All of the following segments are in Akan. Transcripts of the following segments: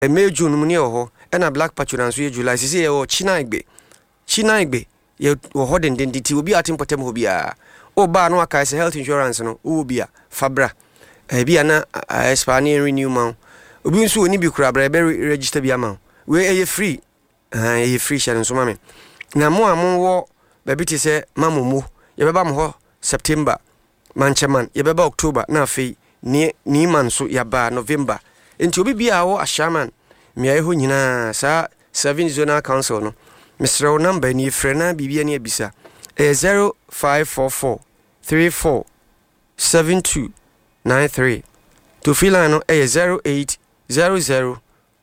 May June muni ho and a black patron so July say o Chinaigbe ye wo hoden dentity will be at importem hobia. O ba no aka health insurance no ubia Fabra. Bia na Espanian renew man. Obi nso oni bi kura bra be register bia man. We e free. E free share so mame. Na mo wo baby ti say mamomo ye beba mo ho September mancheman ye beba October na afei ni man so ya ba November. Enti obi bia wo ashaman mia ho nyina sa 7 zonal council no Mr. number ni frena bibia ni abisa 0544 34 7293 to filano 0800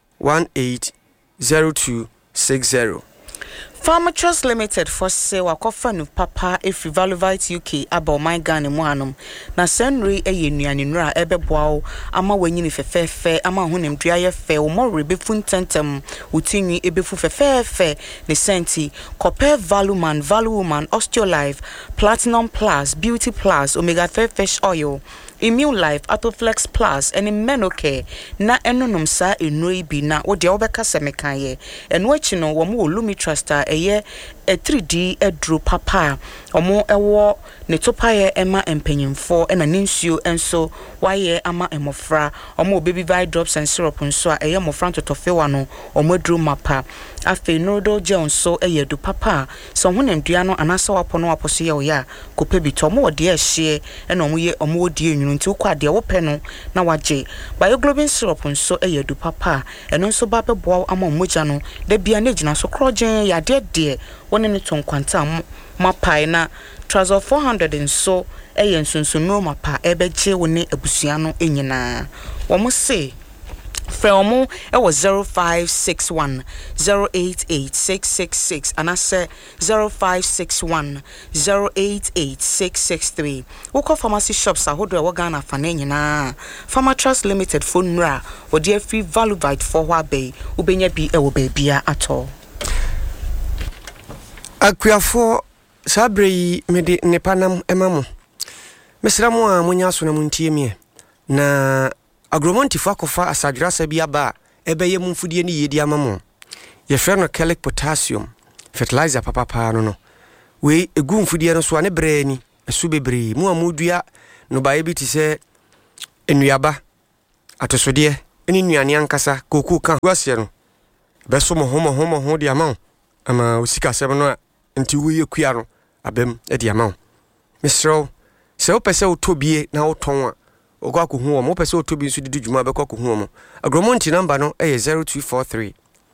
180260. Farmer Trust Limited for say wakofa no papa efi Valuvite UK aba my Ghana mu hanom na senre eye nuane nura ebeboa ama wanyini fefefe ama honem dua ye fe wo mo rebefu ntentem utinwi ebefu fefefe ne senti copper Valuman Valuwoman Osteolife Platinum Plus Beauty Plus Omega 3 Fish Oil Immune Life Atoflex Plus and Menoke na enonom sa enoi bi na wo de obeka semekan ye eno achi no wo mo Lumi Truster eye 3D edru papa omo ewo ne topaye ema empanyimfo ena ninsuo enso waye ama emofra omo baby vi drops and syrup nso a eye mofra totofewa no omo edru mapa afi noodle gel so eye du papa so honem dua no anasa wapo no wapo so ye oya kope bi to mo de ehye ena omo ye omo die nwunu nti ukwa de wo pe no na waje bioglobin syrup nso eye du papa eno nso ba beboa ama moja no de bia na gina so krogen ya de woni ne ton kwanta mapai na trouser 400 nso eye nsunsuno mapa ebeje woni abusua no enyina wo mo se Felmo was 0561 088666 and I say 0561 088663. Woko pharmacy shops are hodwe wagana fanenina. Farmer Trust Limited phone ra or dear free Valuvite for Wabe ubenya bi ewo babia at all. Akwiafo sabre mede nepanam emamo. Mesramo a munya so na muntie me na agromontifo akofa asadrasa bi aba ebeye mumfudie ni yedi amamo ye frɛ no chelic potassium fertilizer papa no we egu mfudie no so ane brani esu bebre mu amudua no bae bi ti sɛ enuaba atosode eni nuane ankasa koku ka guase no beso mo ho di amao ama osika sɛm no nti wo ye kua no abem e di amao misro sɛ opese otobie na oton a Ogo akuhu omo pese otobi nso didi dwuma be kwakuhu omo agromonti number no 0243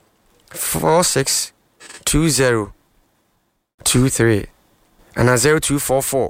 462023 and 0244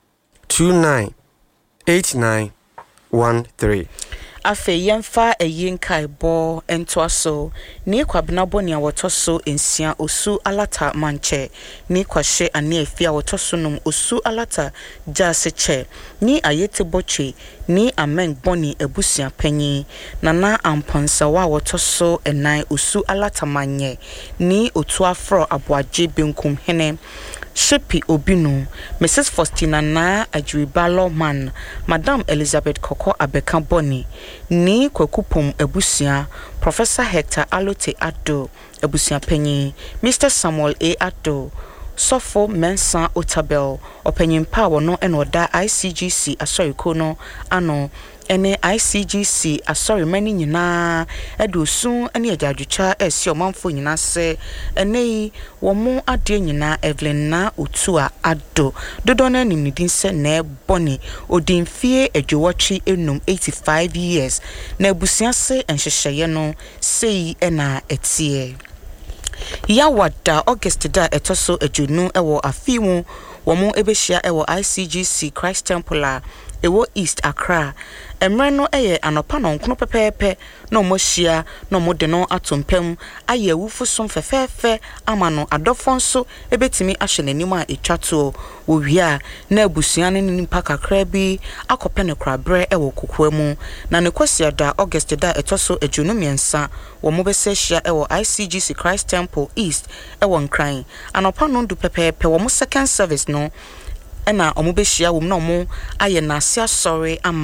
298913 afe yemfa eyinkai bo entwaso ni kwabena boni awotoso ensia osu alata manche ni kwahye ane afia awotoso num osu alata jaseche ni ayete boche ni amen boni ebusia panyi nana ampansa wa awotoso enai osu alata manye ni otu afro aboaje benkum hene Shepi Obinu, Mrs. Faustina na Ajwibalo man, Madam Elizabeth Koko Abeka Boni, ni Kwekupum Ebusia, Professor Hector Alote Ado, Ebusia Penny, Mr. Samuel A. Ado, Sofo Mensa Otabel, Opinion Power no enoda ICGC asori kono ano ene ICGC asori mani nyina edu sun ene adwaducha esi omanfo nyina se ene wo mo ade nyina Evelyn na otua ado dodo na nimnidin se na boni odinfie adwowatwe enum 85 years na abusia se enhyehyeye no sei ena etie Yawada August da etoso ejunu ewo afimu womo ebehia ewo ICGC Christ Temple ewo East Accra emre no eye anopa no nkono pepepe no mohia no mode no atompem aye wufusom fefefe amano adofonso ebetimi ahye nanim a etwato wowia na abusua ne nimpa kakra bi akope ne krabre ewo kokoamu na ne kwasia da August da etoso ejunu miensa womo besehia ewo ICGC Christ Temple East ewo nkran anopa no ndu pepepe womo second service no ena omubeshia wom na omo aye na asia sorry ama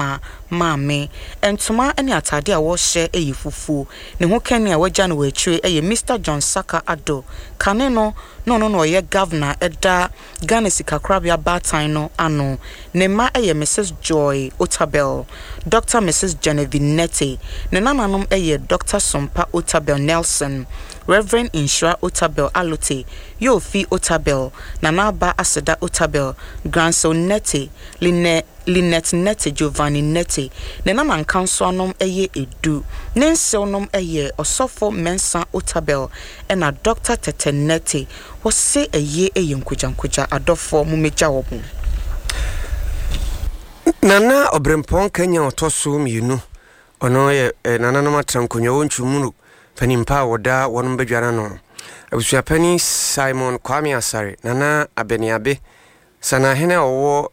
maame entoma ene atade a wo hye eyifufu ne ho kan a wagya no wachire Mr John Saka Ado kane no no ye governor eda Ghana Sikakrabia Batan no ano ne ma Mrs Joy Otabel Dr Mrs Genevieve Nete ne nananom Dr Sompa Otabel Nelson Reverend Inshra Otabel Alote Yofi Otabel Nanaba Aseda Otabel Grandson Nete Lynette Nete Giovanni Nete ne nanan kanso anom edu ne nselnom Osofo Mensa Otabel ena Dr Tete Nete wose nkujankuja adofo mumeja wobu Nana Obrempon Kenya otoso mienu ono ye nana no matrankonyo wonchumuru panimpa woda wonum bedwana no abusua pani Simon Kwame Asare nana abeniabe sana hene owo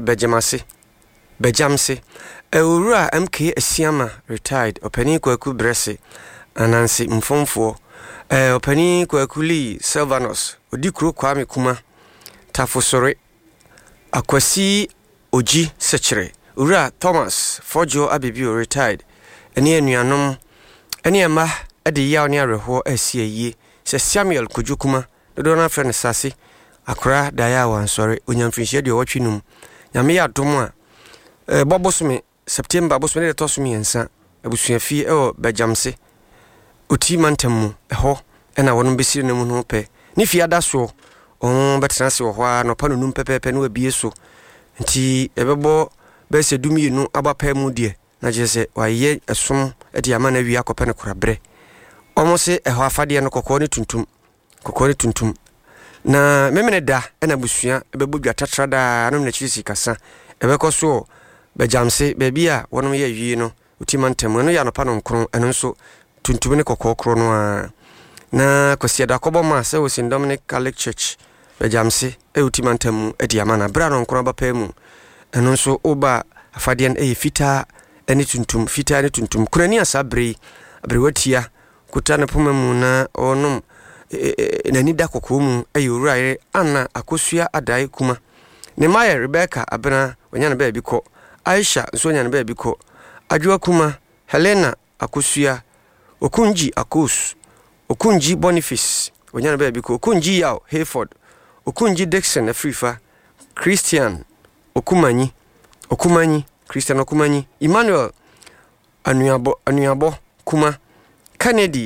Bejamse Ewura MK Asiama retired opani Kwaku Brese Anansi Mfomfo opani Kwaku Lee Silvanus Odikro Kwame Kuma Tafosore Akwasi Oji Sechere Ura Thomas Fojo Abibio retired eni anuanom eni ama ade yaw ne areho asieye se Samuel Kujukuma dodo na friend sase akra daya wansore onyamfinhie de wotwinum nyame ya dom a bobosome September bosome de tosome yensa abusuafi Bejamse oti mantamu ho ena wono besiri ne mu no pe ni fiada so on betra se wo ho no pa no num pepepe no abie so nti ebebo be se dumi no abapa mu de na jese waye esom ede ama na wi akopɛ ne korabre omose ho afade no kokɔ ne tuntum na memene da ena busua ebebo dwa tatrada no na chisi kasa ebekɔ so Bejamse baby a wono ye wie no utimantem no ya no pa no nkron eno nso tuntum ne kokɔ kro no a na kwasiada kɔbɔ ma se wo sin Dominic Catholic Church Bejamse utimantem edi ama na bra no nkron ba pa mu eno nso oba afade no fita ene tuntum fita ne tuntum kurani asabre abrewatia kuta ne poma mu na onum nani da kokɔ mu owuraye ana akosua adai kuma ne maye Rebecca abena onya na ba bi kɔ Aisha Sonya na baby ko Adwa Kuma Helena Akosua Okunji Akos Okunji Boniface onya na baby ko Okunji Yao Hayford Okunji Dixon Afrifa Christian Okumanyi Christian Okumanyi Emmanuel Anuabo Kuma Kennedy